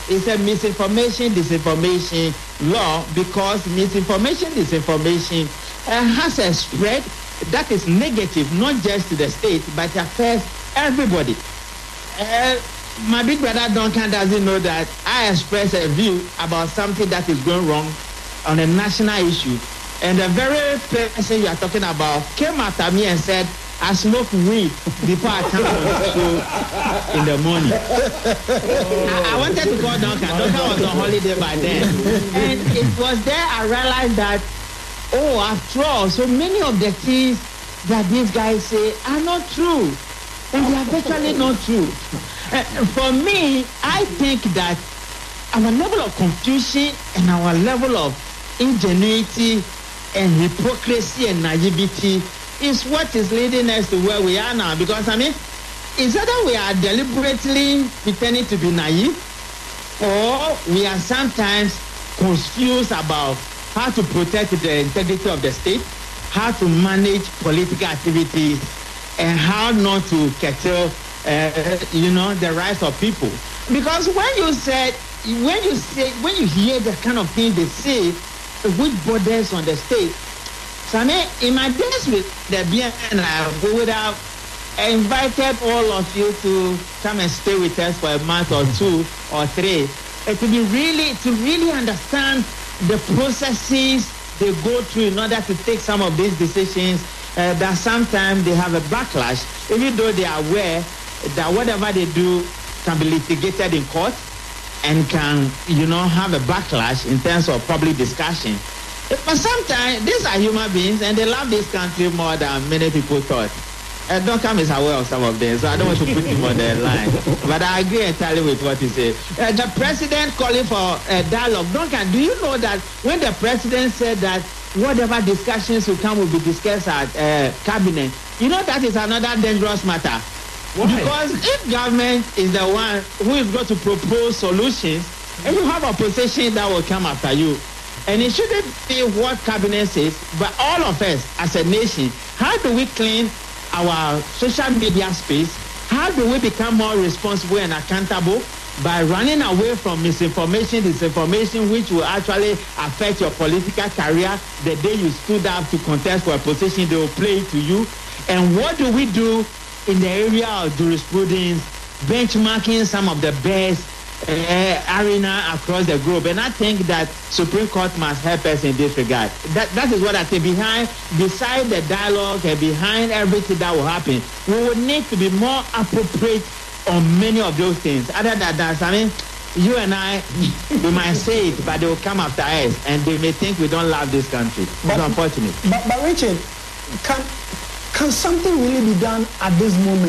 it's a misinformation, disinformation law, because misinformation, disinformation has a spread that is negative, not just to the state, but affects everybody. My big brother Duncan doesn't know that I express a view about something that is going wrong on a national issue. And the very person you are talking about came after me and said, I smoke weed before I come on the show in the morning. I wanted to call Duncan. Duncan was on holiday by then. And it was there I realized that, after all, so many of the things that these guys say are not true. And they are virtually not true. For me, I think that our level of confusion and our level of ingenuity and hypocrisy and naivety is what is leading us to where we are now. Because, it's either we are deliberately pretending to be naive, or we are sometimes confused about how to protect the integrity of the state, how to manage political activities, and how not to curtail, the rights of people. Because when you hear the kind of thing they say, which borders on the state. So in my days with the BNI, we would have invited all of you to come and stay with us for a month or 2 or 3, to really understand the processes they go through in order to take some of these decisions. That sometimes they have a backlash, even though they are aware that whatever they do can be litigated in court and can, have a backlash in terms of public discussion. But sometimes these are human beings and they love this country more than many people thought. Duncan is aware of some of them, so I don't want to put him on the line. But I agree entirely with what he said. The president calling for a dialogue. Duncan, do you know that when the president said that whatever discussions will come will be discussed at cabinet, that is another dangerous matter? Why? Because if government is the one who is going to propose solutions, and you have opposition that will come after you, and it shouldn't be what cabinet says, but all of us as a nation, how do we clean our social media space? How do we become more responsible and accountable? By running away from misinformation, disinformation, which will actually affect your political career. The day you stood up to contest for a position, they will play it to you. And what do we do in the area of jurisprudence, benchmarking some of the best arena across the globe? And I think that Supreme Court must help us in this regard. That is what I think. Beside the dialogue and behind everything that will happen, we would need to be more appropriate on many of those things. Other than that, you and I, we might say it, but they will come after us, and they may think we don't love this country. It's unfortunate. But Richard, can something really be done at this moment?